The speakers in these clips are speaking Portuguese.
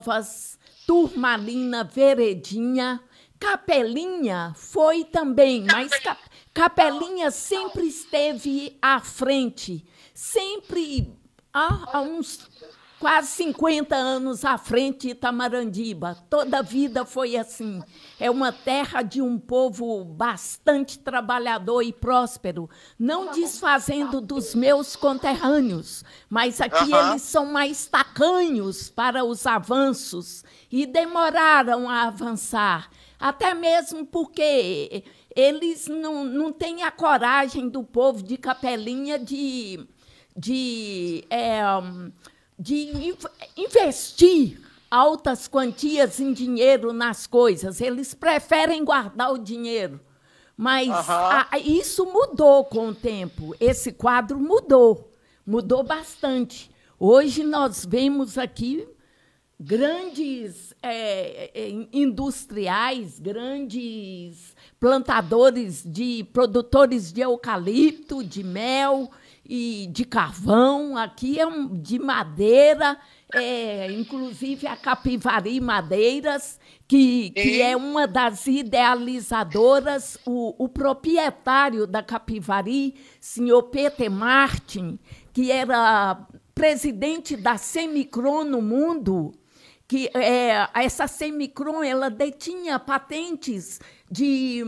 Turmalina, Veredinha, Capelinha foi também, mas Capelinha sempre esteve à frente, sempre há uns quase 50 anos à frente de Itamarandiba. Toda a vida foi assim. É uma terra de um povo bastante trabalhador e próspero, não desfazendo dos meus conterrâneos, mas aqui eles são mais tacanhos para os avanços e demoraram a avançar, até mesmo porque eles não têm a coragem do povo de Capelinha de investir altas quantias em dinheiro nas coisas. Eles preferem guardar o dinheiro. Mas isso mudou com o tempo. Esse quadro mudou bastante. Hoje nós vemos aqui grandes industriais, grandes plantadores produtores de eucalipto, de mel e de carvão. Aqui é de madeira, inclusive a Capivari Madeiras, que é uma das idealizadoras, o proprietário da Capivari, senhor Peter Martin, que era presidente da Semicron no mundo, que essa Semicron ela detinha patentes de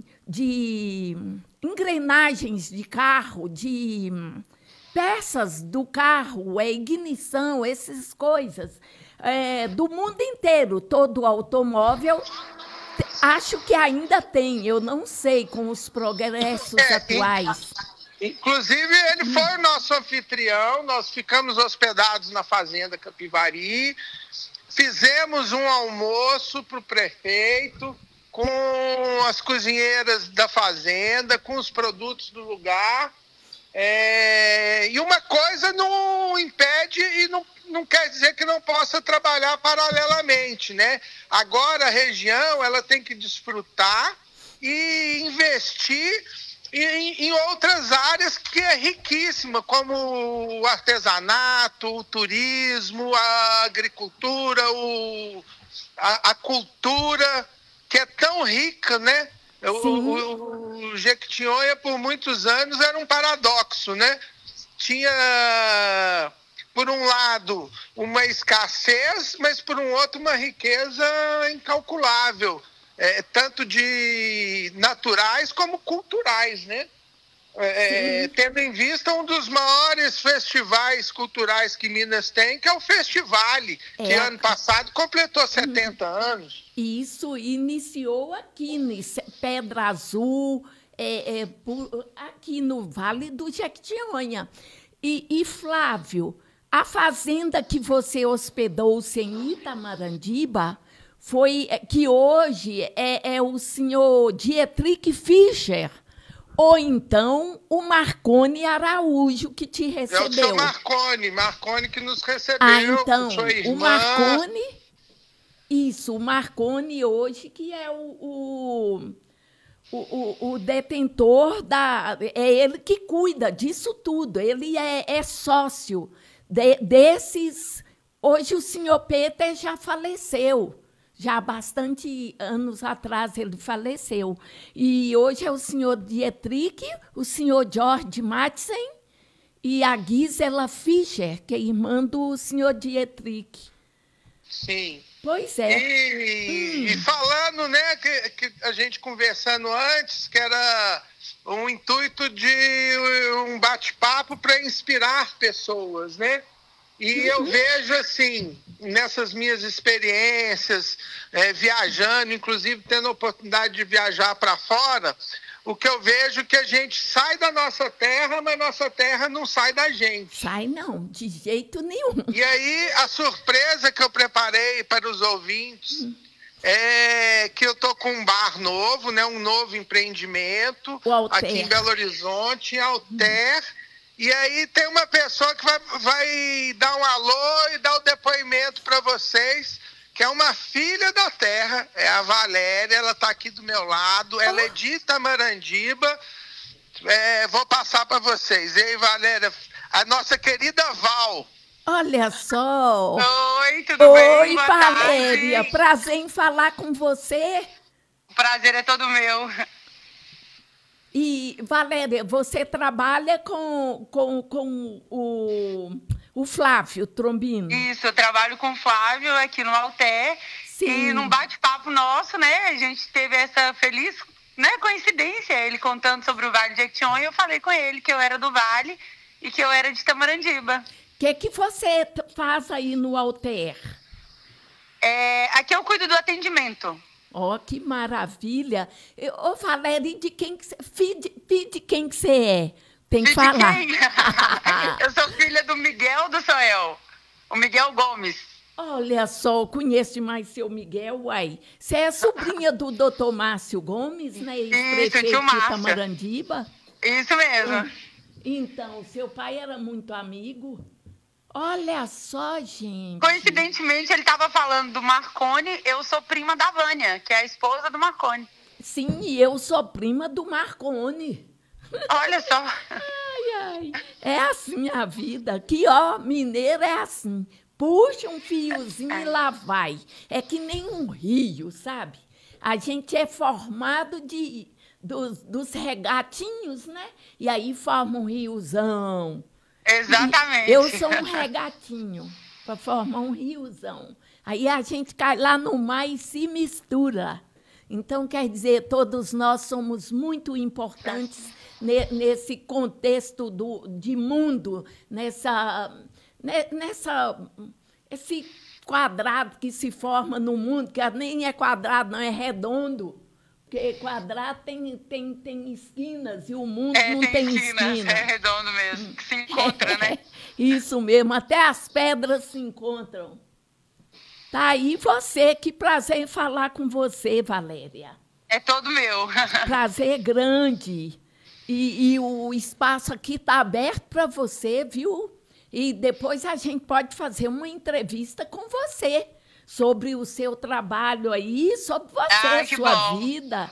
engrenagens de carro, de peças do carro, ignição, essas coisas, do mundo inteiro. Todo o automóvel, acho que ainda tem, eu não sei, com os progressos atuais. Inclusive, ele foi o nosso anfitrião, nós ficamos hospedados na Fazenda Capivari, fizemos um almoço para o prefeito, com as cozinheiras da fazenda, com os produtos do lugar. E uma coisa não impede e não quer dizer que não possa trabalhar paralelamente, né? Agora a região ela tem que desfrutar e investir em outras áreas que é riquíssima, como o artesanato, o turismo, a agricultura, a cultura, que é tão rica, né? O Jequitinhonha, por muitos anos, era um paradoxo, né? Tinha, por um lado, uma escassez, mas, por um outro, uma riqueza incalculável, tanto de naturais como culturais, né? Tendo em vista um dos maiores festivais culturais que Minas tem, que é o Festivale, que ano passado completou 70 anos. Isso iniciou aqui, em Pedra Azul, aqui no Vale do Jequitinhonha. E, Flávio, a fazenda que você hospedou-se em Itamarandiba foi que hoje é o senhor Dietrich Fischer, ou então o Marconi Araújo que te recebeu. É o seu Marconi que nos recebeu. Então, sua irmã. o Marconi, o Marconi hoje que é o detentor é ele que cuida disso tudo, ele é sócio desses. Hoje o senhor Peter já faleceu. Já há bastante anos atrás ele faleceu. E hoje é o senhor Dietrich, o senhor George Madsen e a Gisela Fischer, que é irmã do senhor Dietrich. Sim. Pois é. E falando, né, que a gente conversando antes, que era um intuito de um bate-papo para inspirar pessoas, né? E eu vejo, assim, nessas minhas experiências, viajando, inclusive tendo a oportunidade de viajar para fora, o que eu vejo é que a gente sai da nossa terra, mas nossa terra não sai da gente. Sai não, de jeito nenhum. E aí, a surpresa que eu preparei para os ouvintes é que eu estou com um bar novo, né, um novo empreendimento aqui em Belo Horizonte, em Alter. E aí tem uma pessoa que vai dar um alô e dar o depoimento para vocês, que é uma filha da terra, é a Valéria, ela está aqui do meu lado, ela é de Itamarandiba, vou passar para vocês. E aí, Valéria, a nossa querida Val, Olha só. Oi, tudo bem? Oi, Boa Valéria. tarde. Prazer em falar com você. O prazer é todo meu. E, Valéria, você trabalha com o Flávio Trombino. Isso, eu trabalho com o Flávio aqui no Alter. Sim. E num bate-papo nosso, né, a gente teve essa feliz, né, coincidência. Ele contando sobre o Vale de Jequitinhonha e eu falei com ele que eu era do Vale e que eu era de Tamarandiba. O que você faz aí no Alter? Aqui eu cuido do atendimento. Ó, que maravilha. Ô, Valéria, filho de quem que você é? Tem que Filho de falar. quem? Eu sou filha do Miguel do Soel, o Miguel Gomes. Olha só, eu conheço demais seu Miguel, uai. Você é sobrinha do doutor Márcio Gomes, né? Ex-prefeito tio de Márcio. Tamarandiba. Isso mesmo. Então, seu pai era muito amigo. Olha só, gente. Coincidentemente, ele estava falando do Marconi, eu sou prima da Vânia, que é a esposa do Marconi. Sim, e eu sou prima do Marconi. Olha só. Ai, é assim a vida. Aqui, ó, mineiro é assim. Puxa um fiozinho e lá vai. É que nem um rio, sabe? A gente é formado dos regatinhos, né? E aí forma um riozão. Exatamente. E eu sou um regatinho para formar um riozão. Aí a gente cai lá no mar e se mistura. Então, quer dizer, todos nós somos muito importantes nesse contexto de mundo, esse quadrado que se forma no mundo, que nem é quadrado, não é redondo. Porque quadrado tem esquinas e o mundo não tem esquina. É redondo mesmo, que se encontra, né? Isso mesmo, até as pedras se encontram. Tá aí você, que prazer em falar com você, Valéria. É todo meu. Prazer grande. E o espaço aqui está aberto para você, viu? E depois a gente pode fazer uma entrevista com você sobre o seu trabalho aí, sobre você, sua vida.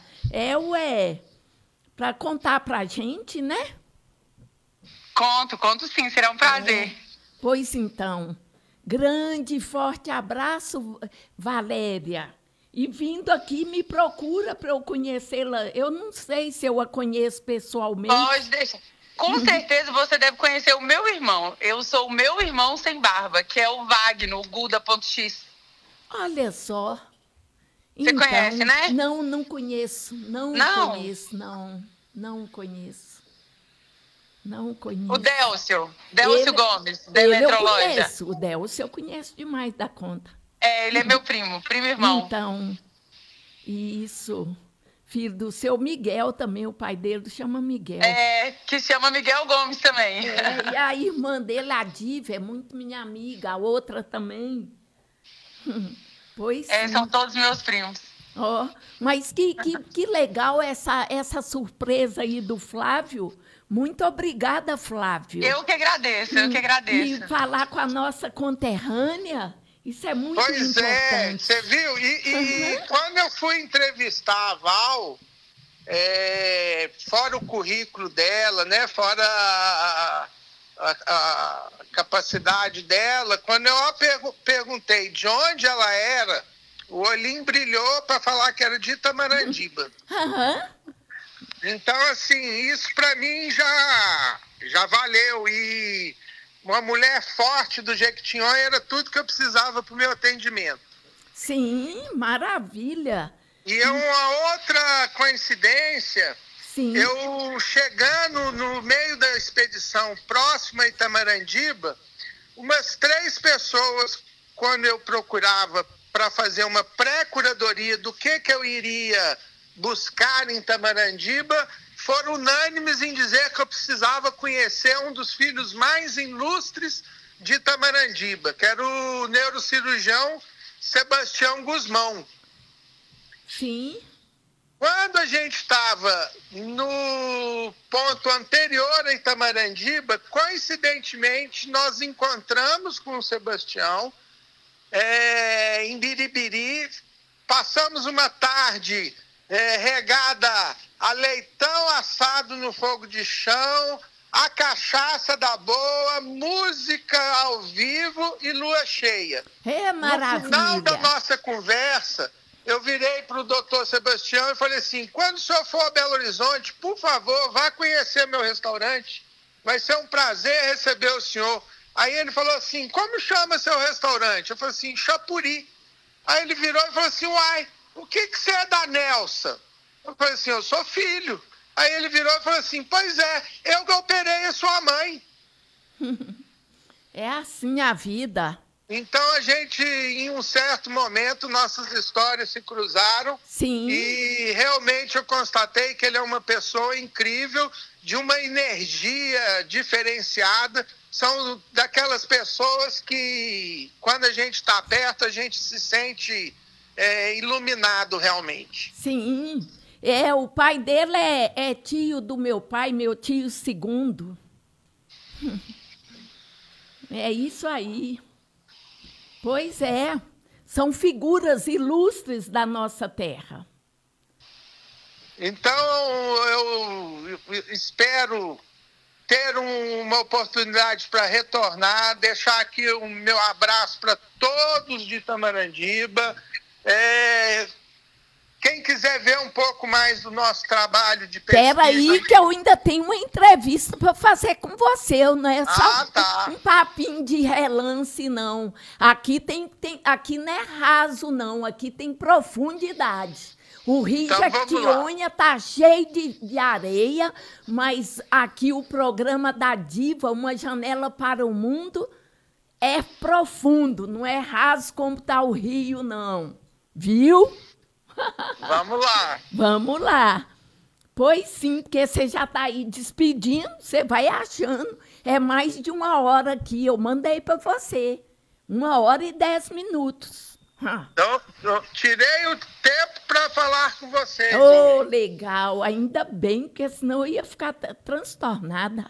Para contar para a gente, né? Conto sim, será um prazer. Pois então, grande e forte abraço, Valéria. E vindo aqui, me procura para eu conhecê-la. Eu não sei se eu a conheço pessoalmente. Pode deixar. Com certeza você deve conhecer o meu irmão. Eu sou o meu irmão sem barba, que é o Wagner, o Guda.x. Olha só. Você conhece, né? Não conheço. Não conheço, não. Não conheço. Não conheço. O Délcio Gomes, da ele Eletroloja. Eu conheço. O Délcio eu conheço demais da conta. Ele é meu primo irmão. Então, isso. Filho do seu Miguel também, o pai dele chama Miguel. Que chama Miguel Gomes também. E a irmã dele, a Diva, é muito minha amiga, a outra também. Pois sim. São todos meus primos. Mas que legal essa surpresa aí do Flávio. Muito obrigada, Flávio. Eu que agradeço. E falar com a nossa conterrânea, isso é muito importante. Pois é, você viu? E quando eu fui entrevistar a Val, fora o currículo dela, né, fora a capacidade dela, quando eu perguntei de onde ela era, o olhinho brilhou para falar que era de Tamarandiba. Então, assim, isso para mim já valeu. E uma mulher forte do Jequitinhonha era tudo que eu precisava para o meu atendimento. Sim, maravilha. E uma outra coincidência, sim, eu chegando no meio da expedição próxima a Itamarandiba, umas 3 pessoas, quando eu procurava para fazer uma pré-curadoria do que eu iria buscar em Tamarandiba, foram unânimes em dizer que eu precisava conhecer um dos filhos mais ilustres de Tamarandiba, que era o neurocirurgião Sebastião Guzmão. Sim. Quando a gente estava no ponto anterior a Itamarandiba, coincidentemente, nós encontramos com o Sebastião em Biribiri, passamos uma tarde regada a leitão assado no fogo de chão, a cachaça da boa, música ao vivo e lua cheia. É maravilha. No final da nossa conversa, eu virei para o doutor Sebastião e falei assim, quando o senhor for a Belo Horizonte, por favor, vá conhecer meu restaurante. Vai ser um prazer receber o senhor. Aí ele falou assim, como chama seu restaurante? Eu falei assim, Chapuri. Aí ele virou e falou assim, uai, o que você é da Nelsa? Eu falei assim, eu sou filho. Aí ele virou e falou assim, pois é, eu que operei a sua mãe. É assim a vida. Então a gente, em um certo momento, nossas histórias se cruzaram. Sim. E realmente eu constatei que ele é uma pessoa incrível, de uma energia diferenciada. São daquelas pessoas que, quando a gente está perto, a gente se sente iluminado realmente. Sim. O pai dele é tio do meu pai, meu tio segundo. É isso aí. Pois é, são figuras ilustres da nossa terra. Então, eu espero ter uma oportunidade para retornar, deixar aqui o meu abraço para todos de Itamarandiba. Quem quiser ver um pouco mais do nosso trabalho de pesquisa... Espera aí que eu ainda tenho uma entrevista para fazer com você, não é só um papinho de relance, não. Aqui aqui não é raso, não, aqui tem profundidade. O Rio então, Jequitinhonha está cheio de areia, mas aqui o programa da Diva, Uma Janela para o Mundo, é profundo, não é raso como está o Rio, não. Viu? Vamos lá. Vamos lá. Pois sim, porque você já está aí despedindo, você vai achando. É mais de 1 hora aqui, eu mandei para você. 1h10. Então, eu tirei o tempo para falar com você. Oh, legal. Ainda bem, porque senão eu ia ficar transtornada.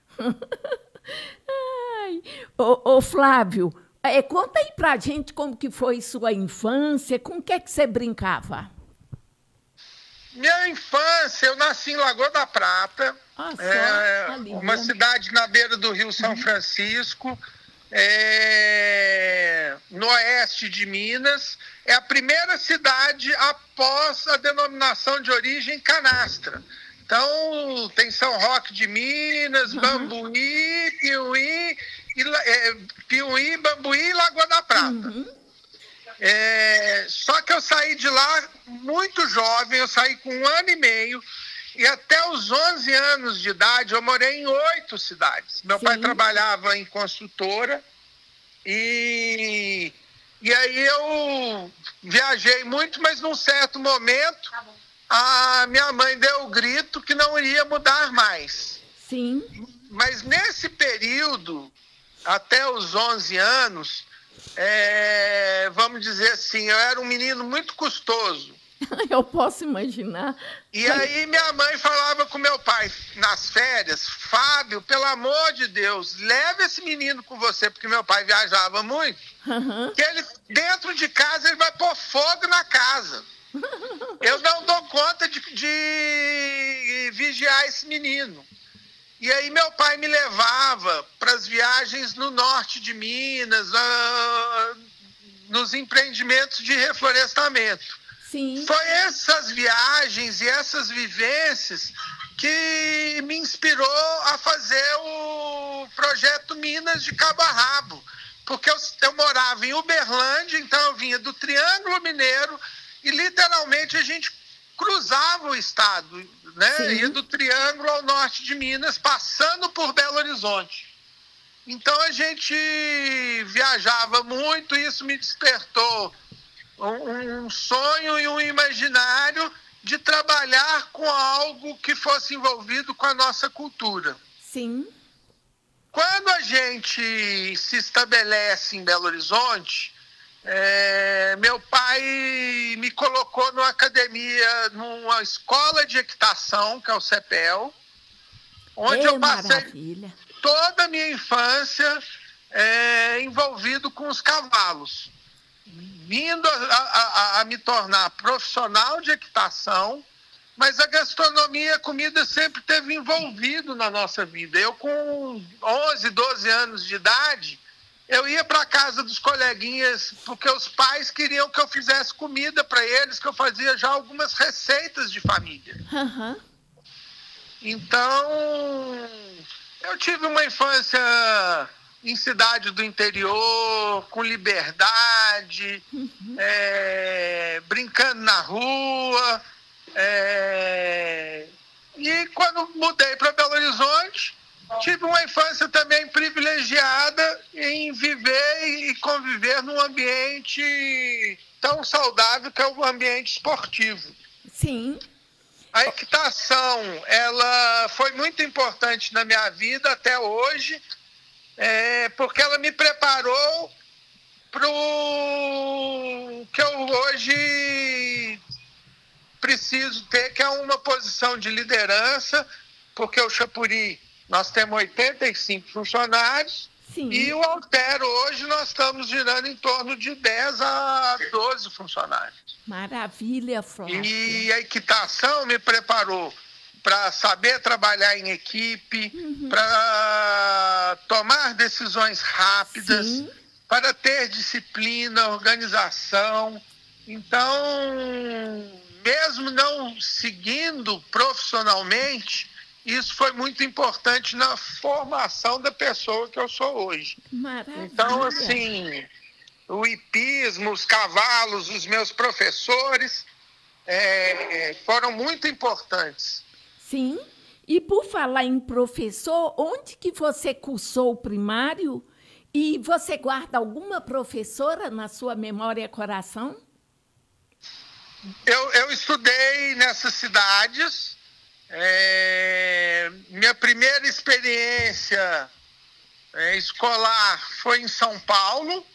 Ai. Ô, Flávio, conta aí pra gente como que foi sua infância, com o que você brincava? Minha infância, eu nasci em Lagoa da Prata, uma cidade na beira do Rio São Francisco, no oeste de Minas. É a primeira cidade após a denominação de origem Canastra. Então, tem São Roque de Minas, Bambuí, Piuí, Bambuí e Lagoa da Prata. Só que eu saí de lá muito jovem, eu saí com 1 ano e meio, e até os 11 anos de idade eu morei em 8 cidades. Meu pai trabalhava em construtora, e aí eu viajei muito, mas num certo momento a minha mãe deu o grito que não iria mudar mais. Sim. Mas nesse período, até os 11 anos, vamos dizer assim, eu era um menino muito custoso. Eu posso imaginar. E aí minha mãe falava com meu pai nas férias, Fábio, pelo amor de Deus, leve esse menino com você, porque meu pai viajava muito, que ele, dentro de casa, ele vai pôr fogo na casa. Eu não dou conta de vigiar esse menino. E aí meu pai me levava para as viagens no norte de Minas, nos empreendimentos de reflorestamento. Sim. Foi essas viagens e essas vivências que me inspirou a fazer o projeto Minas de Cabo a Rabo. Porque eu morava em Uberlândia, então eu vinha do Triângulo Mineiro e literalmente a gente cruzava o estado, né? Ia do Triângulo ao norte de Minas, passando por Belo Horizonte. Então a gente viajava muito, isso me despertou um sonho e um imaginário de trabalhar com algo que fosse envolvido com a nossa cultura. Sim. Quando a gente se estabelece em Belo Horizonte, meu pai me colocou numa academia, numa escola de equitação, que é o CEPEL, onde eu passei toda a minha infância envolvido com os cavalos. Vindo a me tornar profissional de equitação, mas a gastronomia, a comida sempre esteve envolvido na nossa vida. Eu, com 11, 12 anos de idade, eu ia para a casa dos coleguinhas, porque os pais queriam que eu fizesse comida para eles, que eu fazia já algumas receitas de família. Aham. Então, eu tive uma infância em cidade do interior, com liberdade, brincando na rua. E quando mudei para Belo Horizonte, tive uma infância também privilegiada em viver e conviver num ambiente tão saudável que é o ambiente esportivo. Sim. A equitação, ela foi muito importante na minha vida até hoje, porque ela me preparou para o que eu hoje preciso ter, que é uma posição de liderança, porque o Chapuri, nós temos 85 funcionários. Sim. E o Altero, hoje, nós estamos girando em torno de 10 a 12 funcionários. Maravilha, Flávio. E a equitação me preparou para saber trabalhar em equipe, para tomar decisões rápidas, Sim. para ter disciplina, organização. Então, mesmo não seguindo profissionalmente, isso foi muito importante na formação da pessoa que eu sou hoje. Maravilha. Então, assim, o hipismo, os cavalos, os meus professores foram muito importantes. Sim. E por falar em professor, onde que você cursou o primário? E você guarda alguma professora na sua memória e coração? Eu estudei nessas cidades. Minha primeira experiência escolar foi em São Paulo,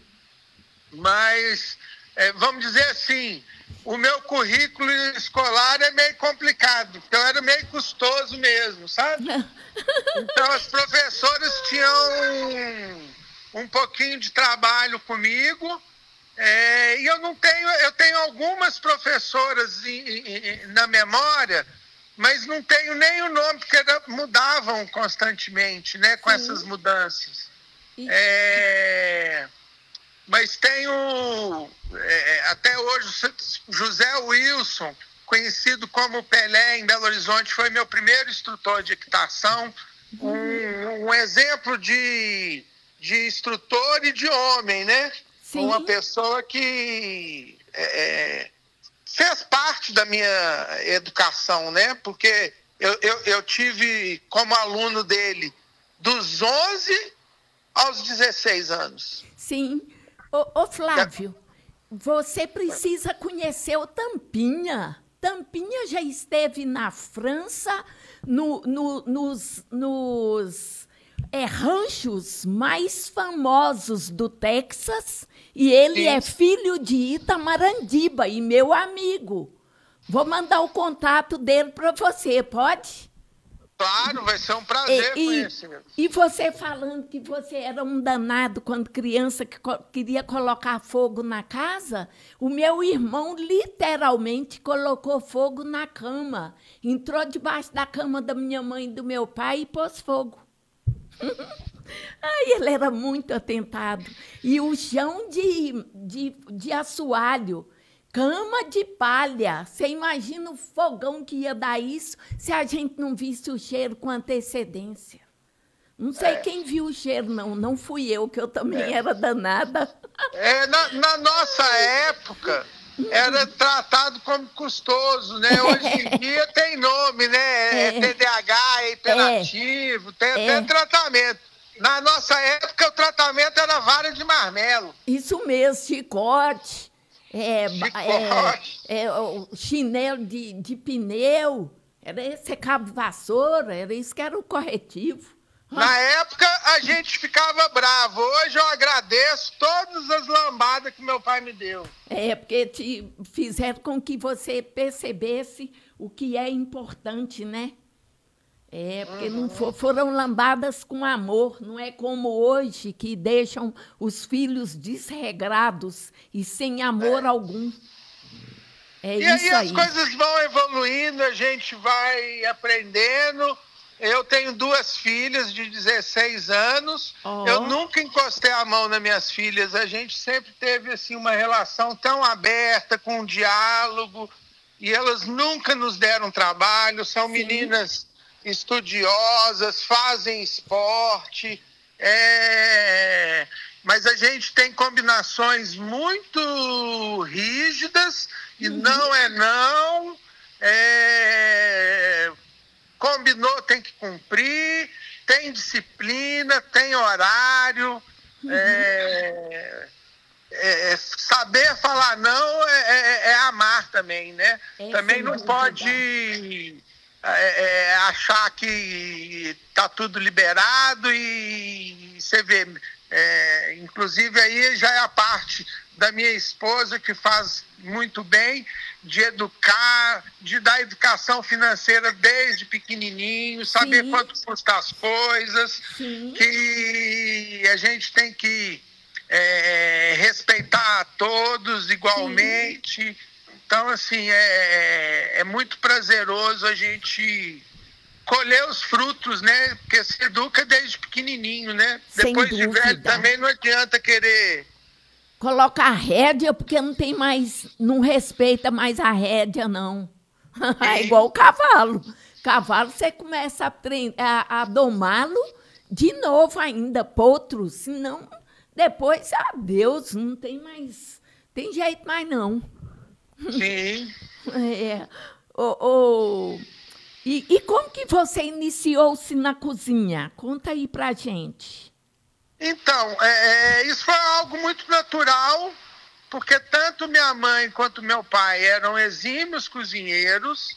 mas vamos dizer assim, o meu currículo escolar é meio complicado, porque eu era meio custoso mesmo, sabe? Então as professoras tinham um pouquinho de trabalho comigo, e eu tenho algumas professoras na memória, mas não tenho nem o nome, porque mudavam constantemente, né, com essas mudanças. Mas tenho, até hoje, José Wilson, conhecido como Pelé em Belo Horizonte, foi meu primeiro instrutor de equitação, um exemplo de instrutor e de homem, né? Sim. Uma pessoa que fez parte da minha educação, né? Porque eu tive como aluno dele dos 11 aos 16 anos. Sim. Ô Flávio, você precisa conhecer o Tampinha. Tampinha já esteve na França, nos ranchos mais famosos do Texas, e ele Sim. é filho de Itamarandiba e meu amigo. Vou mandar o contato dele para você, pode? Claro, vai ser um prazer conhecer. E você falando que você era um danado quando criança, que queria colocar fogo na casa, o meu irmão literalmente colocou fogo na cama. Entrou debaixo da cama da minha mãe e do meu pai e pôs fogo. Ai, ele era muito atentado. E o chão de assoalho, cama de palha. Você imagina o fogão que ia dar isso se a gente não visse o cheiro com antecedência. Não sei quem viu o cheiro, não fui eu, que eu também era danada. Na nossa época, era tratado como custoso, né? Hoje em dia tem nome, né? TDAH, é hiperativo, tem até tratamento. Na nossa época, o tratamento era vara de marmelo. Isso mesmo, chicote. O chinelo de pneu, era esse cabo de vassoura, era isso que era o corretivo. Na época, a gente ficava bravo. Hoje eu agradeço todas as lambadas que meu pai me deu. Porque te fizeram com que você percebesse o que é importante, né? Porque não foram lambadas com amor, não é como hoje, que deixam os filhos desregrados e sem amor algum. É E aí isso as coisas vão evoluindo, a gente vai aprendendo. Eu tenho 2 filhas de 16 anos. Eu nunca encostei a mão nas minhas filhas. A gente sempre teve assim, uma relação tão aberta, com um diálogo. E elas nunca nos deram trabalho. São meninas estudiosas, fazem esporte. Mas a gente tem combinações muito rígidas. E não é não. Combinou, tem que cumprir, tem disciplina, tem horário. Saber falar não é amar também, né? Também não pode achar que tá tudo liberado e você vê. Inclusive aí já é a parte da minha esposa que faz muito bem de educar, de dar educação financeira desde pequenininho, saber quanto custa as coisas, que a gente tem que respeitar a todos igualmente. Então, assim, é muito prazeroso a gente colher os frutos, né? Porque se educa desde pequenininho, né? Depois de velho também não adianta querer... Coloca a rédea, porque não respeita mais a rédea, não. É igual o cavalo. Cavalo, você começa a domá-lo de novo ainda, potro, senão depois, adeus, não tem mais, tem jeito mais não. Sim. E como que você iniciou-se na cozinha? Conta aí pra gente. Então, isso foi algo muito natural, porque tanto minha mãe quanto meu pai eram exímios cozinheiros,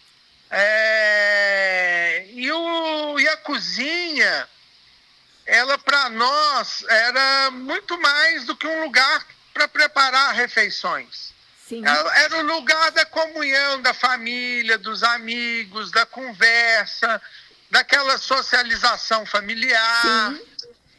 e a cozinha, ela para nós era muito mais do que um lugar para preparar refeições. Sim. Era o lugar da comunhão, da família, dos amigos, da conversa, daquela socialização familiar. Sim.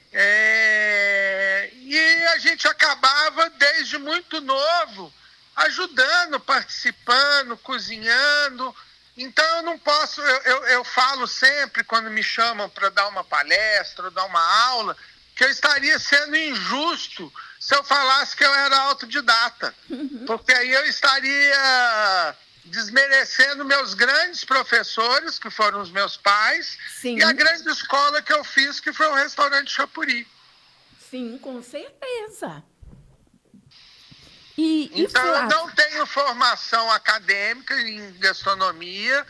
E a gente acabava, desde muito novo, ajudando, participando, cozinhando. Então eu não posso, eu falo sempre quando me chamam para dar uma palestra ou dar uma aula, que eu estaria sendo injusto se eu falasse que eu era autodidata, porque aí eu estaria desmerecendo meus grandes professores, que foram os meus pais, e a grande escola que eu fiz, que foi o restaurante Chapuri. Sim, com certeza. Então, eu não tenho formação acadêmica em gastronomia.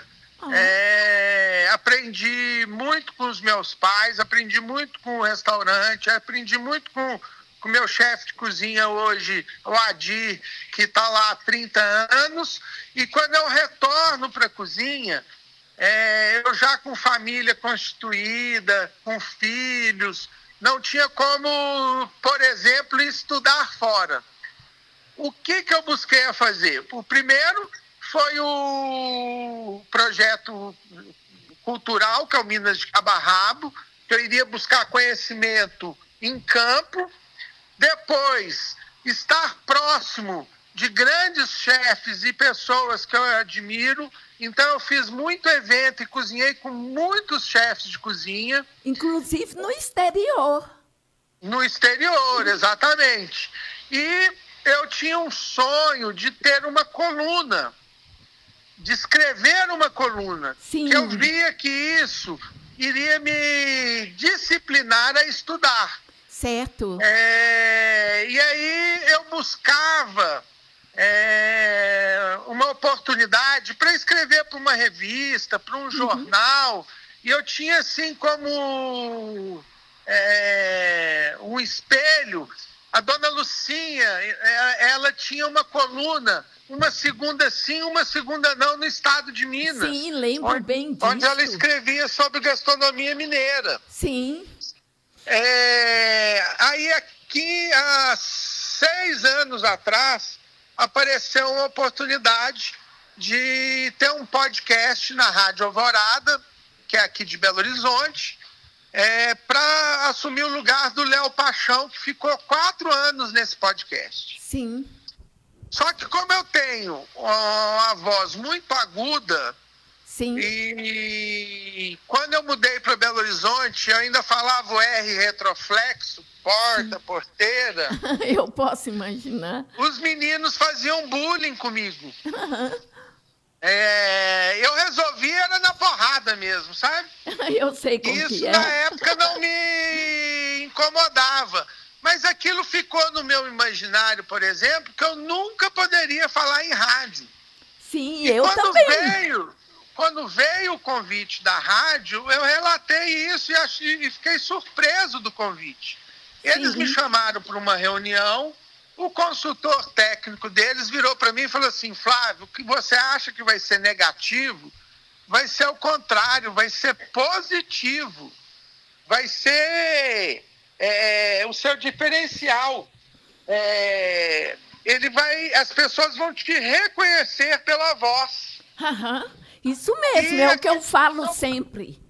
Aprendi muito com os meus pais, aprendi muito com o restaurante, aprendi muito com o meu chefe de cozinha hoje, o Adir, que está lá há 30 anos. E quando eu retorno para a cozinha, eu já com família constituída, com filhos, não tinha como, por exemplo, estudar fora. O que eu busquei a fazer? O primeiro foi o projeto cultural, que é o Minas de Cabo a Rabo, que eu iria buscar conhecimento em campo. Depois, estar próximo de grandes chefes e pessoas que eu admiro. Então, eu fiz muito evento e cozinhei com muitos chefes de cozinha. Inclusive no exterior. No exterior, exatamente. E eu tinha um sonho de ter uma coluna, de escrever uma coluna. Sim. Que eu via que isso iria me disciplinar a estudar. Certo. E aí eu buscava uma oportunidade para escrever para uma revista, para um jornal, e eu tinha assim como um espelho. A dona Lucinha, ela tinha uma coluna, uma segunda sim, uma segunda não, no estado de Minas. Sim, lembro bem disso. Onde ela escrevia sobre gastronomia mineira. Sim. Aí aqui, há 6 anos atrás, apareceu uma oportunidade de ter um podcast na Rádio Alvorada, que é aqui de Belo Horizonte, para assumir o lugar do Léo Paixão, que ficou 4 anos nesse podcast. Sim. Só que como eu tenho tenho uma voz muito aguda. Sim. E quando eu mudei para Belo Horizonte, eu ainda falava o R retroflexo, porta, porteira. Eu posso imaginar. Os meninos faziam bullying comigo. Eu resolvi, era na porrada mesmo, sabe? Eu sei como Isso que é. na época não me incomodava. Mas aquilo ficou no meu imaginário, por exemplo, que eu nunca poderia falar em rádio. Sim, E eu também. Quando veio o convite da rádio, eu relatei isso e fiquei surpreso do convite. Eles me chamaram para uma reunião, o consultor técnico deles virou para mim e falou assim: Flávio, o que você acha que vai ser negativo, vai ser o contrário, vai ser positivo, vai ser o seu diferencial. As pessoas vão te reconhecer pela voz. Isso mesmo, é o que eu falo sempre.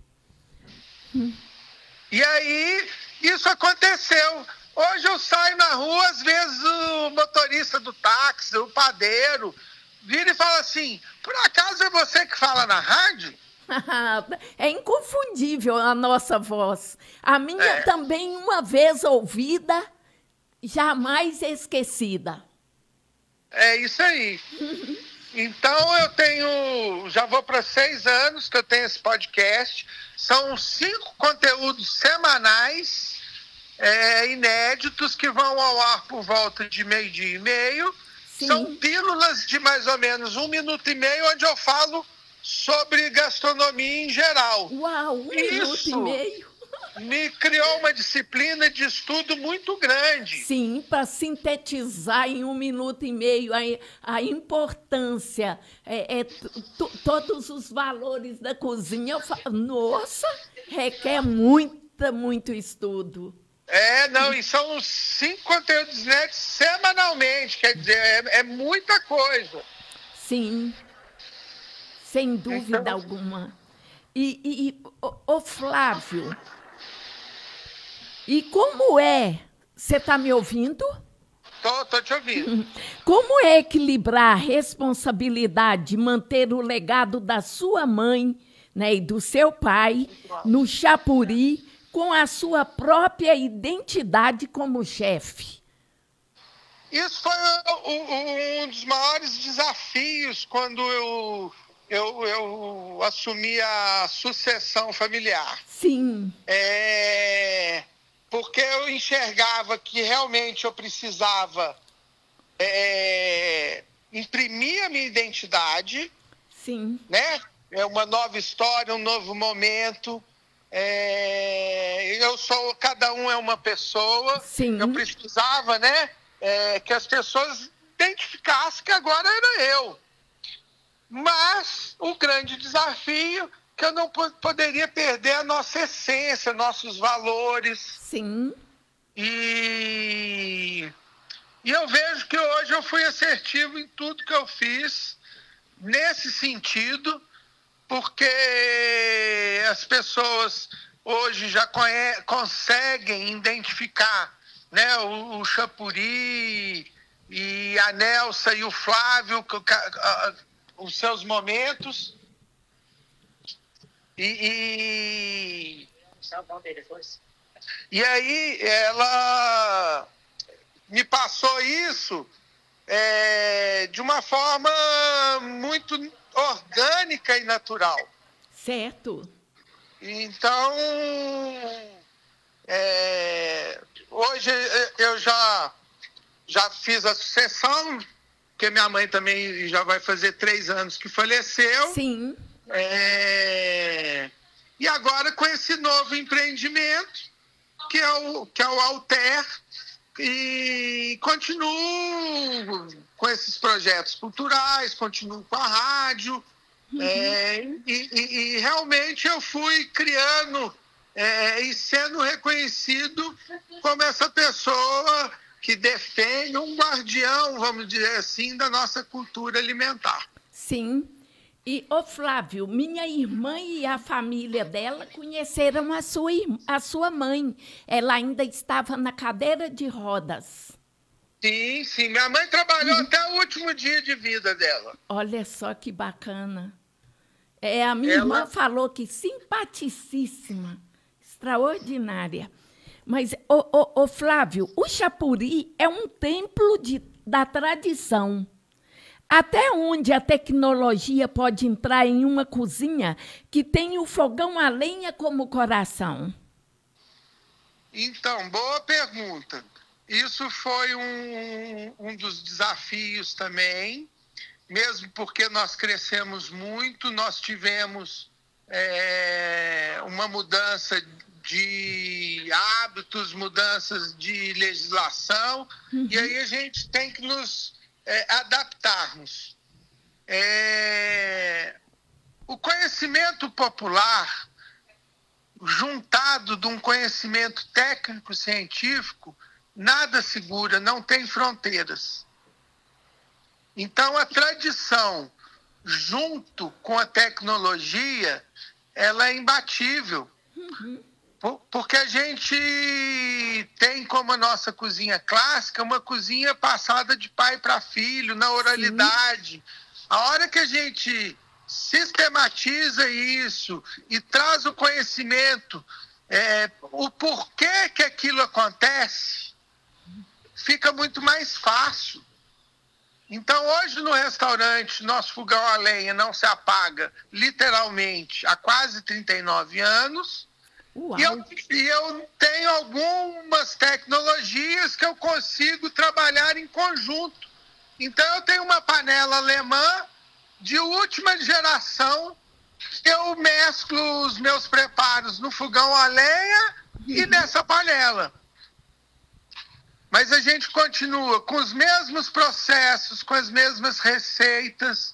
E aí, isso aconteceu. Hoje eu saio na rua, às vezes o motorista do táxi, o padeiro, vira e fala assim: por acaso é você que fala na rádio? É inconfundível a nossa voz. A minha também, uma vez ouvida, jamais esquecida. É isso aí. Então já vou para 6 anos que eu tenho esse podcast. São 5 conteúdos semanais, inéditos, que vão ao ar por volta de 12:30. Sim. São pílulas de mais ou menos 1 minuto e meio, onde eu falo sobre gastronomia em geral. Uau, 1 minuto e meio. Me criou uma disciplina de estudo muito grande. Sim, para sintetizar em 1 minuto e meio a importância, todos os valores da cozinha. Eu falo, nossa, requer muito estudo. E são 5 conteúdos inéditos semanalmente, quer dizer, é muita coisa. Sim, sem dúvida alguma. Ô Flávio, e como é? Você está me ouvindo? Tô te ouvindo. Como é equilibrar a responsabilidade de manter o legado da sua mãe, né, e do seu pai no Chapuri com a sua própria identidade como chefe? Isso foi um dos maiores desafios quando eu assumi a sucessão familiar. Sim. Porque eu enxergava que realmente eu precisava imprimir a minha identidade. Sim. Né? É uma nova história, um novo momento. Cada um é uma pessoa. Sim. Eu precisava, né, que as pessoas identificassem que agora era eu. Mas o grande desafio que eu não poderia perder a nossa essência, nossos valores. Sim. E eu vejo que hoje eu fui assertivo em tudo que eu fiz nesse sentido, porque as pessoas hoje já conseguem identificar, né, o Chapuri e a Nelsa e o Flávio, os seus momentos. E aí ela me passou isso de uma forma muito orgânica e natural. Certo. Então, hoje eu já fiz a sucessão, porque minha mãe também já vai fazer 3 anos que faleceu. Sim. E agora com esse novo empreendimento, que é o Alter, e continuo com esses projetos culturais, continuo com a rádio, e realmente eu fui criando e sendo reconhecido como essa pessoa que defende um guardião, vamos dizer assim, da nossa cultura alimentar. Sim. E, ô Flávio, minha irmã e a família dela conheceram a sua mãe. Ela ainda estava na cadeira de rodas. Sim, sim. Minha mãe trabalhou até o último dia de vida dela. Olha só que bacana. A minha irmã falou que simpaticíssima, extraordinária. Mas, ô Flávio, o Chapuri é um templo da tradição. Até onde a tecnologia pode entrar em uma cozinha que tem o fogão a lenha como coração? Então, boa pergunta. Isso foi um dos desafios também, mesmo porque nós crescemos muito, nós tivemos uma mudança de hábitos, mudanças de legislação, e aí a gente tem que nos adaptarmos. O conhecimento popular, juntado de um conhecimento técnico-científico, nada segura, não tem fronteiras. Então, a tradição, junto com a tecnologia, ela é imbatível. Porque a gente tem como a nossa cozinha clássica uma cozinha passada de pai para filho, na oralidade. Sim. A hora que a gente sistematiza isso e traz o conhecimento, o porquê que aquilo acontece, fica muito mais fácil. Então, hoje no restaurante, nosso fogão a lenha não se apaga, literalmente, há quase 39 anos. E eu tenho algumas tecnologias que eu consigo trabalhar em conjunto. Então, eu tenho uma panela alemã de última geração, eu mesclo os meus preparos no fogão a lenha e nessa panela. Mas a gente continua com os mesmos processos, com as mesmas receitas,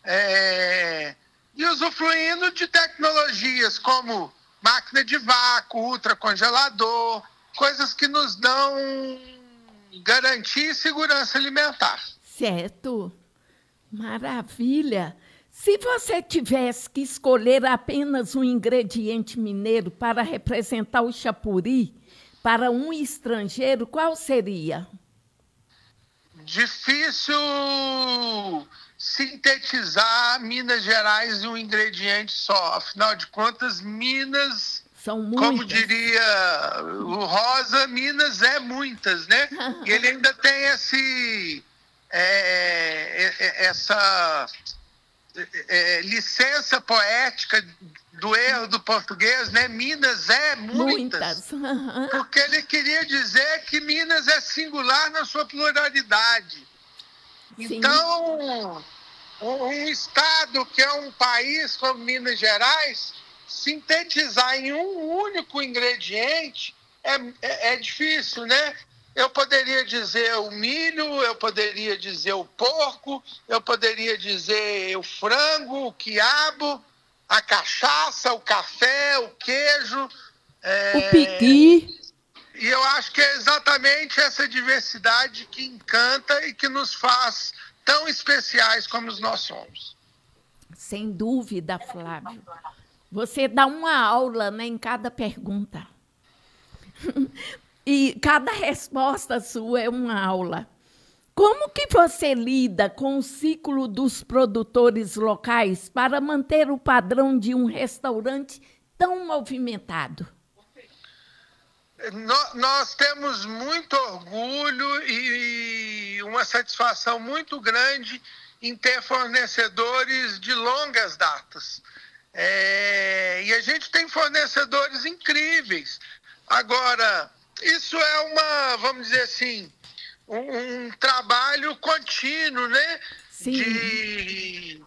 e usufruindo de tecnologias como máquina de vácuo, ultracongelador, coisas que nos dão garantia e segurança alimentar. Certo. Maravilha. Se você tivesse que escolher apenas um ingrediente mineiro para representar o Chapuri para um estrangeiro, qual seria? Difícil sintetizar Minas Gerais em um ingrediente só. Afinal de contas, Minas, são muitas. Como diria o Rosa, Minas é muitas, né? E ele ainda tem essa licença poética do erro do português, né? Minas é muitas. Porque ele queria dizer que Minas é singular na sua pluralidade. Sim. Então, um estado que é um país como Minas Gerais, sintetizar em um único ingrediente é difícil, né? Eu poderia dizer o milho, eu poderia dizer o porco, eu poderia dizer o frango, o quiabo, a cachaça, o café, o queijo. O piqui. E eu acho que é exatamente essa diversidade que encanta e que nos faz tão especiais como nós somos. Sem dúvida, Flávio. Você dá uma aula, né, em cada pergunta. E cada resposta sua é uma aula. Como que você lida com o ciclo dos produtores locais para manter o padrão de um restaurante tão movimentado? Nós temos muito orgulho e uma satisfação muito grande em ter fornecedores de longas datas. E a gente tem fornecedores incríveis. Agora, isso é vamos dizer assim, um trabalho contínuo, né? Sim. De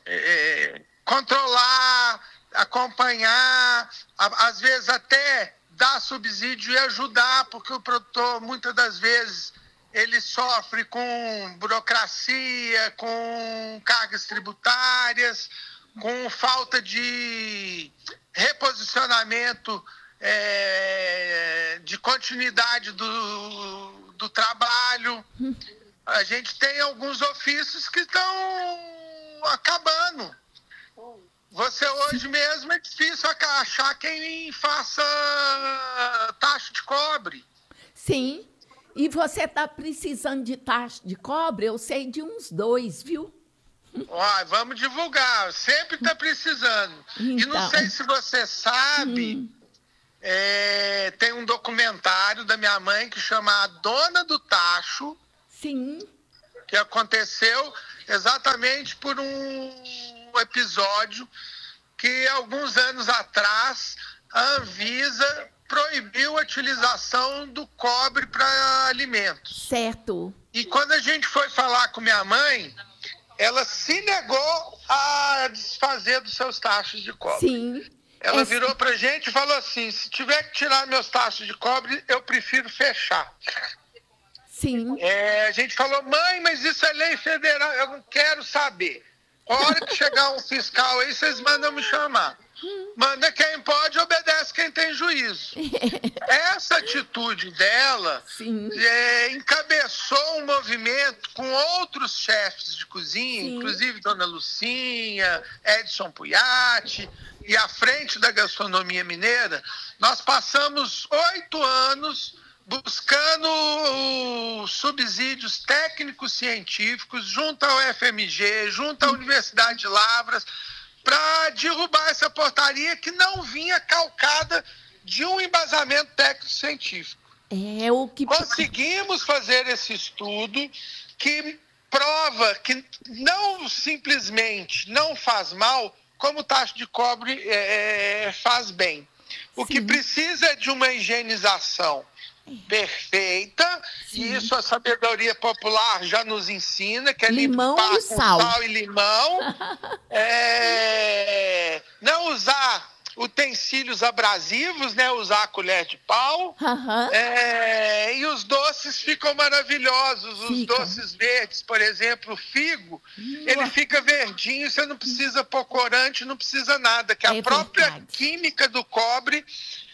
controlar, acompanhar, às vezes até dar subsídio e ajudar, porque o produtor, muitas das vezes, ele sofre com burocracia, com cargas tributárias, com falta de reposicionamento, de continuidade do trabalho. A gente tem alguns ofícios que estão acabando. Você hoje mesmo é difícil achar quem faça tacho de cobre. Sim, E você está precisando de tacho de cobre? Eu sei de uns 2, viu? Ó, vamos divulgar, sempre está precisando. E não Então. sei se você sabe, tem um documentário da minha mãe que chama A Dona do Tacho, Sim. que aconteceu exatamente por um episódio que, alguns anos atrás, a Anvisa proibiu a utilização do cobre para alimentos. Certo. E quando a gente foi falar com minha mãe, ela se negou a desfazer dos seus tachos de cobre. Sim. Ela virou pra gente e falou assim: se tiver que tirar meus tachos de cobre, eu prefiro fechar. Sim. A gente falou: mãe, mas isso é lei federal, eu não quero saber. A hora que chegar um fiscal aí, vocês mandam me chamar. Manda quem pode, obedece quem tem juízo. Essa atitude dela encabeçou um movimento com outros chefes de cozinha, inclusive Dona Lucinha, Edson Pujatti, e à frente da gastronomia mineira. Nós passamos 8 anos buscando subsídios técnicos científicos junto ao FMG, junto à Universidade de Lavras, para derrubar essa portaria que não vinha calcada de um embasamento técnico-científico. Conseguimos fazer esse estudo que prova que não simplesmente não faz mal, como o tacho de cobre faz bem. O que precisa é de uma higienização perfeita, e isso a sabedoria popular já nos ensina, que é limão limpar e com sal e limão, não usar utensílios abrasivos, né? Usar a colher de pau, e os doces ficam maravilhosos, os doces verdes, por exemplo, o figo, ele fica verdinho, você não precisa pôr corante, não precisa nada, que a própria química do cobre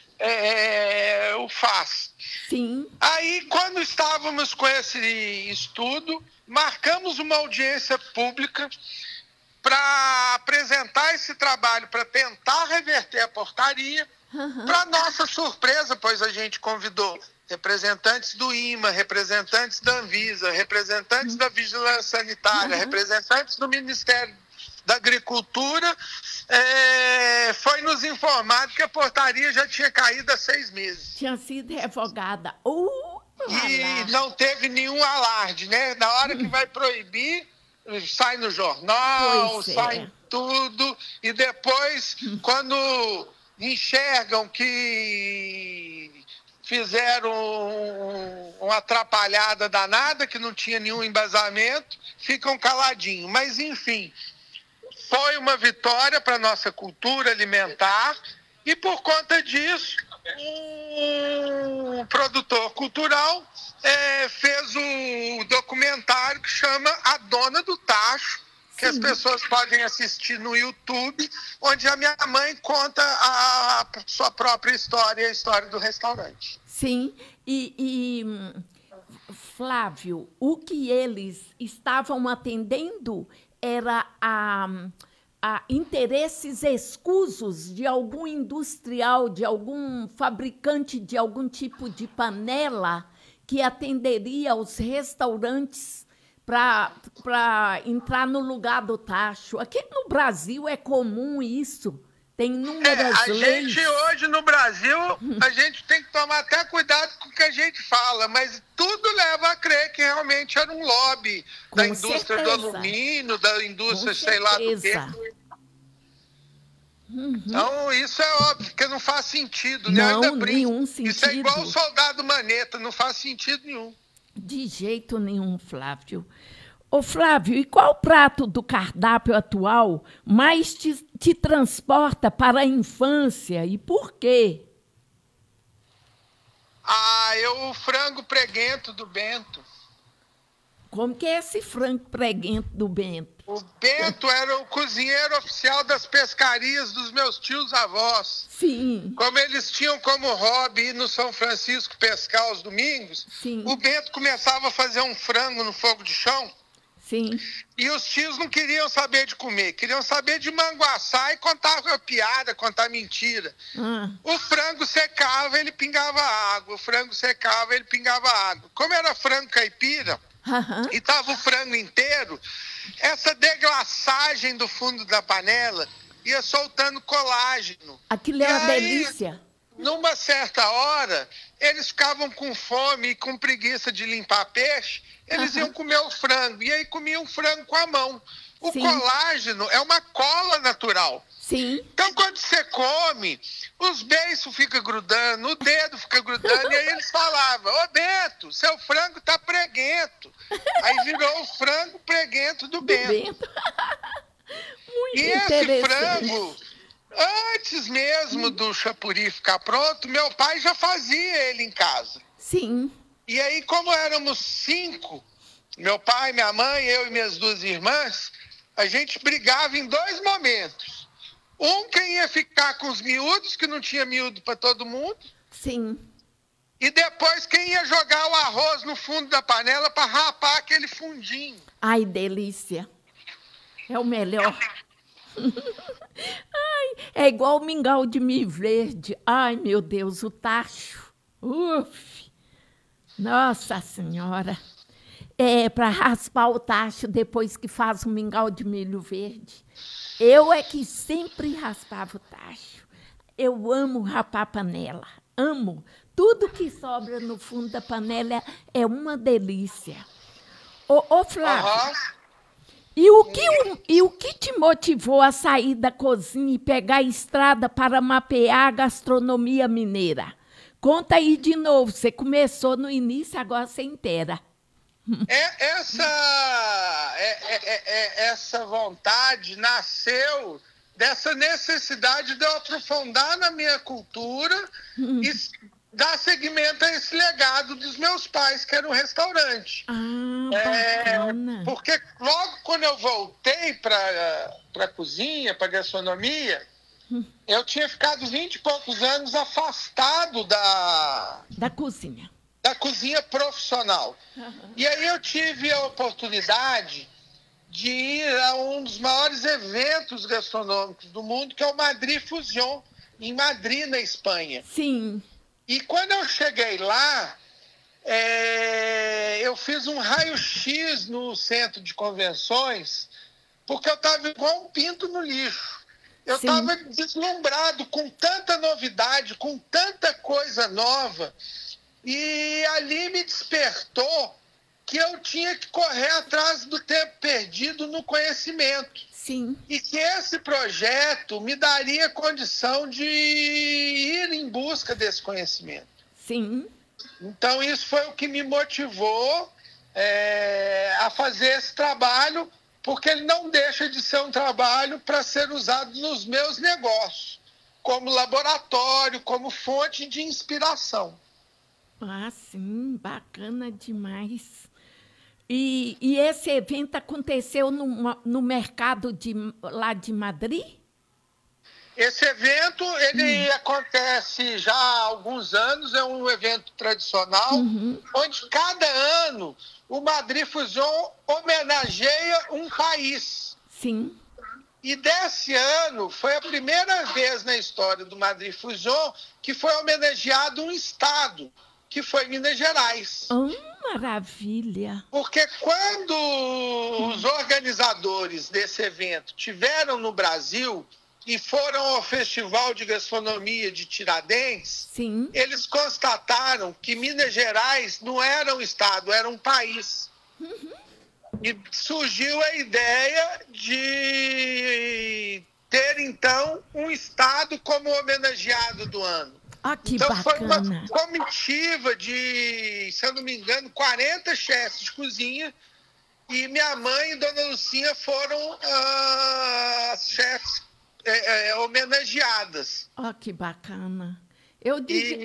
o faz. Sim. Aí, quando estávamos com esse estudo, marcamos uma audiência pública para apresentar esse trabalho, para tentar reverter a portaria. Para nossa surpresa, pois a gente convidou representantes do IMA, representantes da Anvisa, representantes da Vigilância Sanitária, representantes do Ministério da Agricultura, foi nos informado que a portaria já tinha caído há 6 meses. Tinha sido revogada. E não teve nenhum alarde, né? Na hora que vai proibir, sai no jornal, sai em tudo, e depois, quando enxergam que fizeram uma atrapalhada danada, que não tinha nenhum embasamento, ficam caladinhos. Mas, enfim, foi uma vitória para a nossa cultura alimentar, e por conta disso, um produtor cultural fez um documentário que chama A Dona do Tacho, que as pessoas podem assistir no YouTube, onde a minha mãe conta a sua própria história, a história do restaurante. Sim, Flávio, o que eles estavam atendendo era a interesses escusos de algum industrial, de algum fabricante de algum tipo de panela que atenderia aos restaurantes para entrar no lugar do tacho. Aqui no Brasil é comum isso. Tem inúmeras leis. Gente, hoje no Brasil, a gente tem que tomar até cuidado com o que a gente fala, mas tudo leva a crer que realmente era um lobby da indústria do alumínio, da indústria, sei lá do quê. Então, isso é óbvio, porque não faz sentido, né? Não, nenhum sentido. Isso é igual o soldado maneta, não faz sentido nenhum. De jeito nenhum, Flávio. Ô, Flávio, e qual prato do cardápio atual mais te transporta para a infância e por quê? O frango preguento do Bento. Como que é esse frango preguento do Bento? O Bento era o cozinheiro oficial das pescarias dos meus tios-avós. Sim. Como eles tinham como hobby ir no São Francisco pescar aos domingos, o Bento começava a fazer um frango no fogo de chão. Sim. E os tios não queriam saber de comer, queriam saber de manguaçar e contar piada, contar mentira. O frango secava, ele pingava água. O frango secava, ele pingava água. Como era frango caipira, e tava o frango inteiro, essa deglaçagem do fundo da panela ia soltando colágeno. Aquilo é uma delícia. Numa certa hora, eles ficavam com fome e com preguiça de limpar peixe, eles iam comer o frango, e aí comiam frango com a mão. O colágeno é uma cola natural. Sim. Então, quando você come, os beiços ficam grudando, o dedo fica grudando, e aí eles falavam, ô Bento, seu frango tá preguento. Aí virou o frango preguento do Bento. Muito e esse frango, antes mesmo do chapuri ficar pronto, meu pai já fazia ele em casa. Sim. E aí, como éramos 5, meu pai, minha mãe, eu e minhas 2 irmãs, a gente brigava em 2 momentos. Quem ia ficar com os miúdos, que não tinha miúdo para todo mundo. Sim. E depois quem ia jogar o arroz no fundo da panela para rapar aquele fundinho. Ai, delícia. É o melhor. Ai, é igual o mingau de milho verde. Ai, meu Deus, o tacho. Uf. Nossa Senhora. É para raspar o tacho depois que faz o mingau de milho verde. Eu é que sempre raspava o tacho. Eu amo rapar panela. Amo. Tudo que sobra no fundo da panela é uma delícia. Ô Flávio, e o que te motivou a sair da cozinha e pegar a estrada para mapear a gastronomia mineira? Conta aí de novo. Você começou no início, agora você inteira. Essa vontade nasceu dessa necessidade de eu aprofundar na minha cultura e dar seguimento a esse legado dos meus pais, que era um restaurante. Bacana. Porque logo quando eu voltei para a cozinha, para a gastronomia, eu tinha ficado 20 e poucos anos afastado da cozinha. Da cozinha profissional. E aí eu tive a oportunidade de ir a um dos maiores eventos gastronômicos do mundo, que é o Madrid Fusion, em Madrid, na Espanha. Sim. E quando eu cheguei lá, eu fiz um raio-x no centro de convenções, porque eu estava igual um pinto no lixo. Eu estava deslumbrado com tanta novidade, com tanta coisa nova. E ali me despertou que eu tinha que correr atrás do tempo perdido no conhecimento. Sim. E que esse projeto me daria condição de ir em busca desse conhecimento. Sim. Então, isso foi o que me motivou a fazer esse trabalho, porque ele não deixa de ser um trabalho para ser usado nos meus negócios, como laboratório, como fonte de inspiração. Ah, sim, bacana demais. E esse evento aconteceu no mercado lá de Madrid? Esse evento, ele acontece já há alguns anos, é um evento tradicional, onde cada ano o Madrid Fusion homenageia um país. Sim. E desse ano foi a primeira vez na história do Madrid Fusion que foi homenageado um estado, que foi Minas Gerais. Maravilha! Porque quando os organizadores desse evento tiveram no Brasil e foram ao Festival de Gastronomia de Tiradentes, sim, eles constataram que Minas Gerais não era um estado, era um país. E surgiu a ideia de ter, então, um estado como homenageado do ano. Ah, que então, bacana. foi uma comitiva de, se eu não me engano, 40 chefes de cozinha, e minha mãe e Dona Lucinha foram as chefes homenageadas. Ah, que bacana. Eu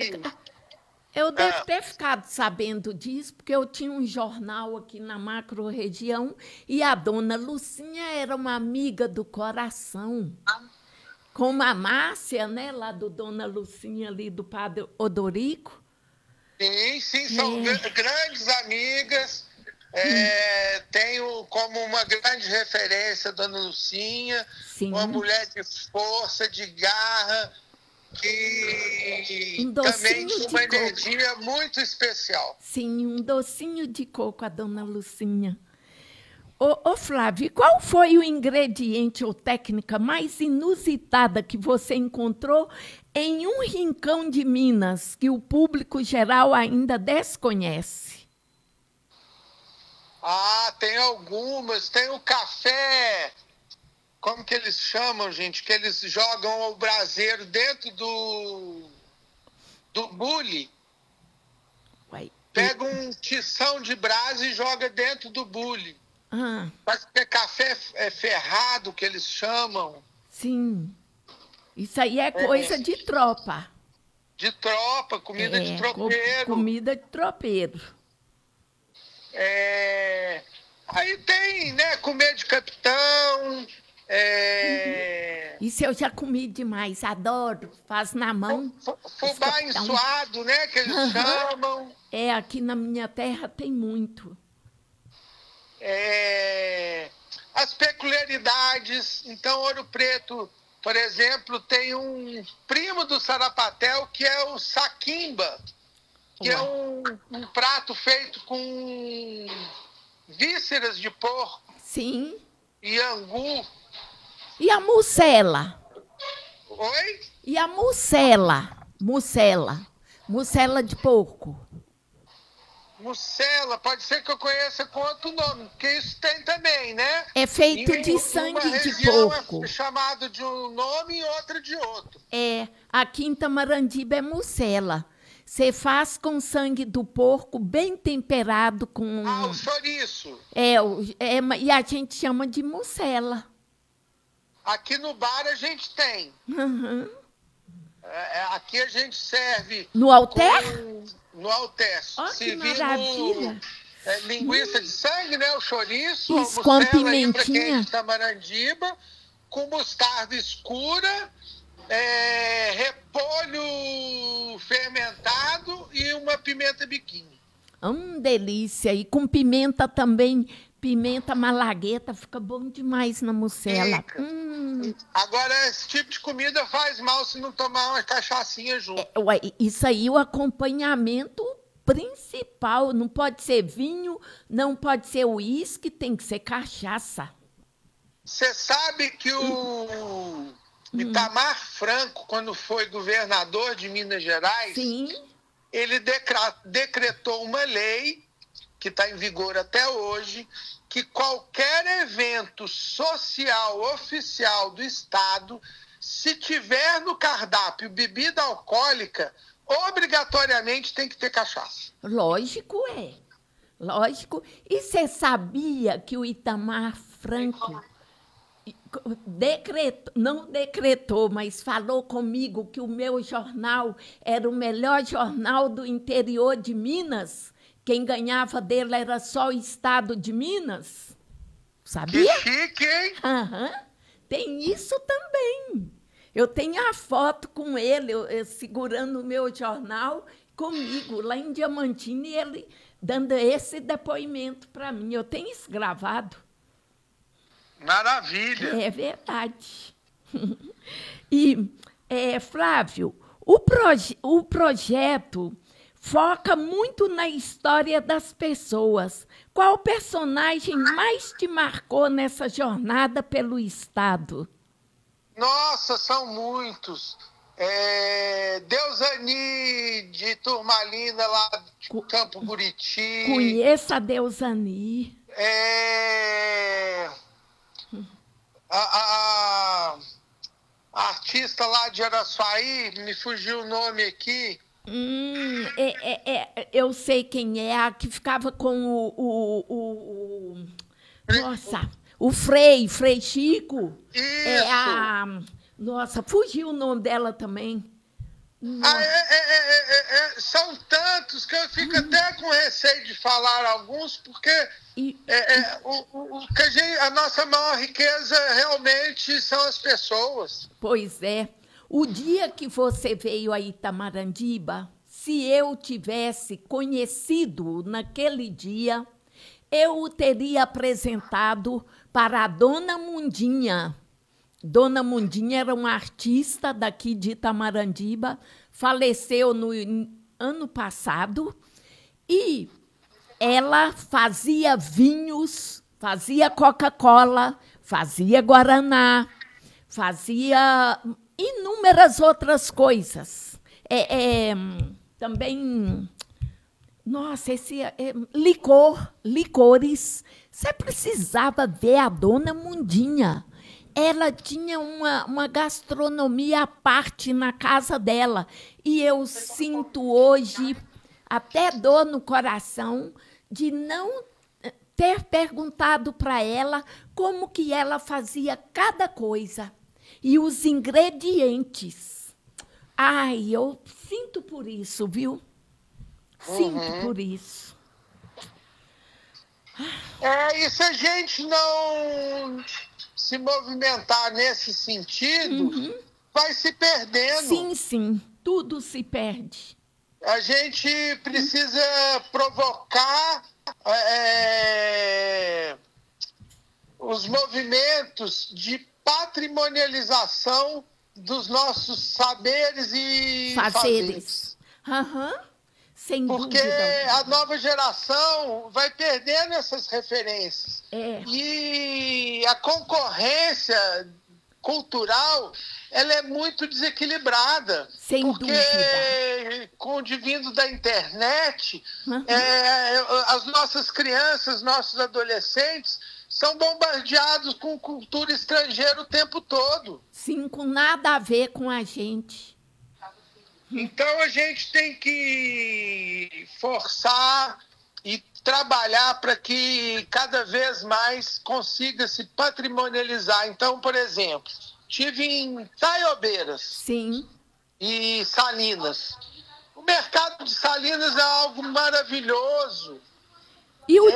devo ter ficado sabendo disso, porque eu tinha um jornal aqui na macro-região e a Dona Lucinha era uma amiga do coração. Como a Márcia, né, lá do Dona Lucinha, ali do Padre Odorico. Sim, são grandes amigas. Tenho como uma grande referência a Dona Lucinha, Sim. uma mulher de força, de garra, que Um também docinho tinha de uma coco. energia muito especial. Sim, um docinho de coco, a Dona Lucinha. Ô Flávio, qual foi o ingrediente ou técnica mais inusitada que você encontrou em um rincão de Minas que o público geral ainda desconhece? Tem algumas. Tem o café, como que eles chamam, gente? Que eles jogam o braseiro dentro do bule. Pega um tição de brasa e joga dentro do bule. Parece que é café ferrado, que eles chamam. Sim. Isso aí é coisa de tropa. De tropa, comida de tropeiro. Comida de tropeiro. Aí tem, né, comer de capitão. Isso eu já comi demais, adoro. Faz na mão. Fubá ensoado, né, que eles chamam. Aqui na minha terra tem muito. As peculiaridades. Então, Ouro Preto, por exemplo, tem um primo do sarapatel que é o saquimba, que é um prato feito com vísceras de porco. Sim. E angu. E a mussela? Oi? E a mussela? Mussela de porco. Mussela, pode ser que eu conheça com outro nome, porque isso tem também, né? É feito de sangue de porco. É chamado de um nome e outra de outro. Aqui em Tamarandiba é mussela. Você faz com sangue do porco bem temperado com... o chouriço. E a gente chama de mussela. Aqui no bar a gente tem. Aqui a gente serve... No alter? No alter. Que maravilha. Linguiça de sangue, né? O chouriço, isso, a com mussela, pimentinha. De Tamarandiba, com mostarda escura, repolho fermentado e uma pimenta biquinho. Delícia. E com pimenta também, pimenta malagueta, fica bom demais na mussela. Agora, esse tipo de comida faz mal se não tomar uma cachaçinha junto. Isso aí, o acompanhamento principal. Não pode ser vinho, não pode ser uísque, tem que ser cachaça. Você sabe que o Itamar Franco, quando foi governador de Minas Gerais, Sim. Ele decretou uma lei, que está em vigor até hoje, que qualquer evento social oficial do Estado, se tiver no cardápio bebida alcoólica, obrigatoriamente tem que ter cachaça. Lógico. E você sabia que o Itamar Franco não decretou, mas falou comigo que o meu jornal era o melhor jornal do interior de Minas? Quem ganhava dele era só o estado de Minas? Sabia? Que chique, hein? Tem isso também. Eu tenho a foto com ele, eu segurando o meu jornal comigo, lá em Diamantina, e ele dando esse depoimento para mim. Eu tenho isso gravado. Maravilha. É verdade. E, Flávio, o projeto foca muito na história das pessoas. Qual personagem mais te marcou nessa jornada pelo Estado? Nossa, são muitos. Deusani de Turmalina, lá de Campo Buriti. Conheça a Deusani. A artista lá de Araçuaí, me fugiu o nome aqui. Eu sei quem é, a que ficava com o Frei Chico. Isso. Nossa, fugiu o nome dela também. São tantos que eu fico até com receio de falar alguns, porque a nossa maior riqueza realmente são as pessoas. Pois é. O dia que você veio a Itamarandiba, se eu tivesse conhecido naquele dia, eu o teria apresentado para a Dona Mundinha. Dona Mundinha era uma artista daqui de Itamarandiba, faleceu no ano passado, e ela fazia vinhos, fazia Coca-Cola, fazia Guaraná, fazia inúmeras outras coisas. Também, nossa, licores. Você precisava ver a Dona Mundinha. Ela tinha uma gastronomia à parte na casa dela. E eu sinto hoje até dor no coração de não ter perguntado para ela como que ela fazia cada coisa. E os ingredientes. Ai, eu sinto por isso, viu? Sinto por isso. E se a gente não se movimentar nesse sentido, vai se perdendo. Sim, sim, tudo se perde. A gente precisa provocar os movimentos de patrimonialização dos nossos saberes e fazeres. Sem Porque dúvida. a nova geração vai perdendo essas referências. E a concorrência cultural, ela é muito desequilibrada. Sem dúvida. Porque, com o advindo da internet, as nossas crianças, nossos adolescentes, são bombardeados com cultura estrangeira o tempo todo. Sim, com nada a ver com a gente. Então, a gente tem que forçar e trabalhar para que cada vez mais consiga se patrimonializar. Então, por exemplo, tive em Taiobeiras. Sim. E Salinas. O mercado de Salinas é algo maravilhoso. E o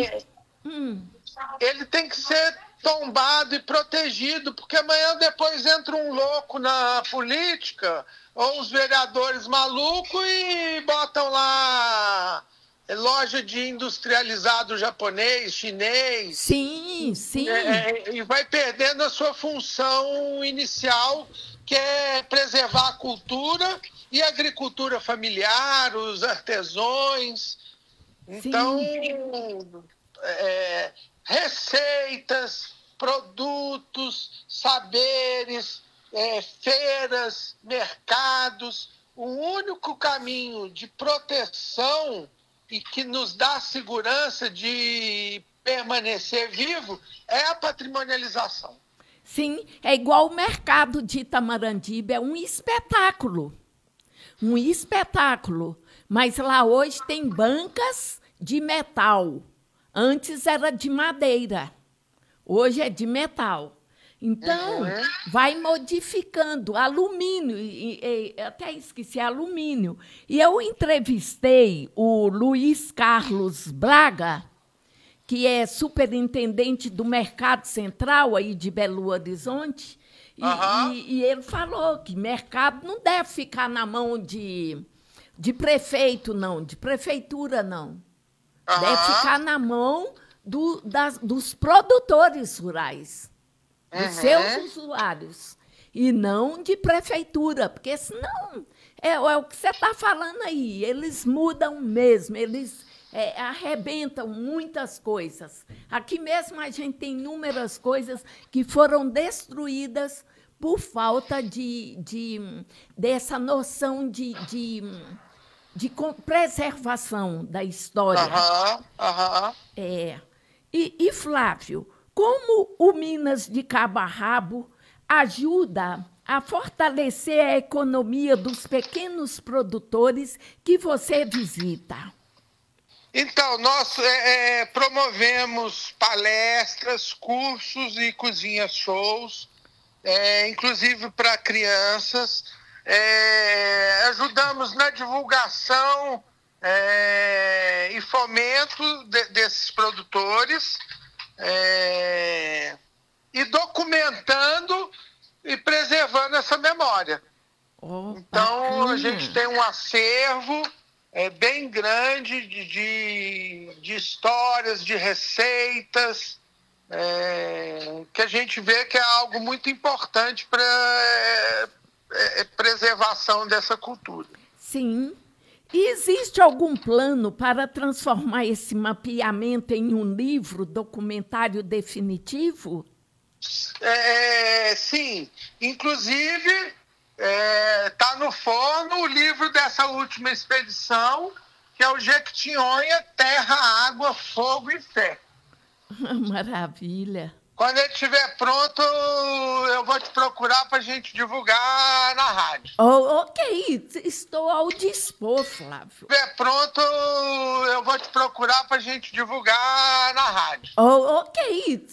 Ele tem que ser tombado e protegido, porque amanhã depois entra um louco na política, ou os vereadores malucos, e botam lá loja de industrializado japonês, chinês. Sim, sim. E vai perdendo a sua função inicial, que é preservar a cultura e a agricultura familiar, os artesãos. Então, receitas, produtos, saberes, feiras, mercados. O único caminho de proteção e que nos dá segurança de permanecer vivo é a patrimonialização. Sim, é igual o mercado de Itamarandiba, é um espetáculo. Um espetáculo. Mas lá hoje tem bancas de metal. Antes era de madeira. Hoje é de metal. Então, vai modificando. Alumínio, até esqueci, alumínio. E eu entrevistei o Luiz Carlos Braga, que é superintendente do Mercado Central aí de Belo Horizonte, e ele falou que mercado não deve ficar na mão de prefeito, não, de prefeitura, não. Deve ficar na mão dos produtores rurais, dos seus usuários, e não de prefeitura, porque senão é o que você está falando aí, eles mudam mesmo, eles arrebentam muitas coisas. Aqui mesmo a gente tem inúmeras coisas que foram destruídas por falta dessa noção de preservação da história. E, Flávio, como o Minas de Cabo a Rabo ajuda a fortalecer a economia dos pequenos produtores que você visita? Então, nós promovemos palestras, cursos e cozinha-shows, inclusive para crianças. Ajudamos na divulgação e fomento desses produtores, e documentando e preservando essa memória. Então, a gente tem um acervo bem grande de histórias, de receitas, que a gente vê que é algo muito importante para preservação dessa cultura. Sim. E existe algum plano para transformar esse mapeamento em um livro, documentário definitivo? Sim. Inclusive, está no forno o livro dessa última expedição, que é o Jequitinhonha, Terra, Água, Fogo e Fé. Maravilha. Quando ele estiver pronto, eu vou te procurar para a gente divulgar na rádio. Ok, estou ao dispor, Flávio. Quando estiver pronto, eu vou te procurar para a gente divulgar na rádio. Ok,